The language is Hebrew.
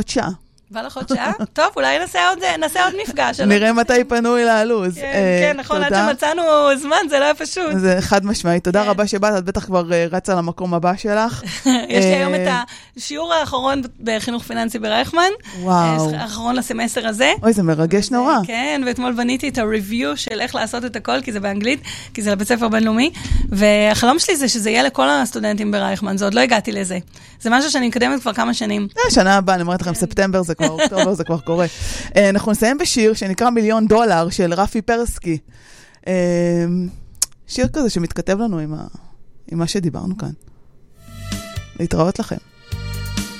עוד שעה. בא לך עוד שעה? טוב, אולי נעשה עוד מפגש. נראה מתי פנוי לעלוז. כן, נכון, עד שמצאנו זמן, זה לא היה פשוט. זה חד משמעי. תודה רבה שבאת, את בטח כבר רצה למקום הבא שלך. יש לי היום את השיעור האחרון בחינוך פיננסי ברייכמן. וואו. האחרון לסמסטר הזה. אוי, זה מרגש נורא. כן, ואתמול בניתי את הריוויו של איך לעשות את הכל, כי זה באנגלית, כי זה לבית ספר בינלאומי, והחלום שלי זה שזה יהיה לכל הסטודנטים ברייכמן, זה עוד לא הגעתי לזה. זה משהו שאני מקדמת כבר כמה שנים. שנה הבאה, אני אומרת לכם, ספטמבר זה כבר, אוקטובר זה כבר קורה. אנחנו נסיים בשיר שנקרא $1,000,000 של רפי פרסקי. שיר כזה שמתכתב לנו עם מה שדיברנו כאן. להתראות לכם.